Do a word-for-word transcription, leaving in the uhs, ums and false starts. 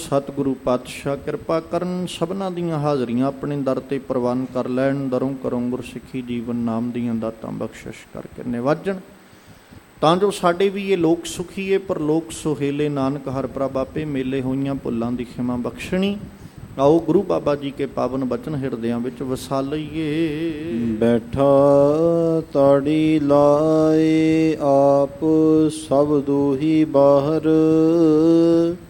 ਸਤਿਗੁਰੂ ਪਾਤਸ਼ਾਹ ਕਿਰਪਾ ਕਰਨ, ਸਭਨਾਂ ਦੀਆਂ ਹਾਜ਼ਰੀਆਂ ਆਪਣੇ ਦਰ 'ਤੇ ਪ੍ਰਵਾਨ ਕਰ ਲੈਣ। ਦਰੋਂ ਕਰੋਂ ਗੁਰਸਿੱਖੀ ਜੀਵਨ ਨਾਮ ਦੀਆਂ ਦਾਤਾਂ ਬਖਸ਼ਿਸ਼ ਕਰਕੇ ਨਿਵਾਜਣ, ਤਾਂ ਜੋ ਸਾਡੇ ਵੀ ਇਹ ਲੋਕ ਸੁਖੀਏ ਪਰਲੋਕ ਸੁਹੇਲੇ। ਨਾਨਕ ਹਰ ਪ੍ਰਭ ਆਪੇ ਮੇਲੇ ਹੋਈਆਂ ਭੁੱਲਾਂ ਦੀ ਖਿਮਾ ਬਖਸ਼ਣੀ। ਆਓ ਗੁਰੂ ਬਾਬਾ ਜੀ ਕੇ ਪਾਵਨ ਬਚਨ ਹਿਰਦਿਆਂ ਵਿੱਚ ਵਸਾ ਲਈਏ। ਬੈਠਾ ਤਾੜੀ ਲਾਏ ਆਪ ਸਭ ਦੋਹੀ ਬਾਹਰ,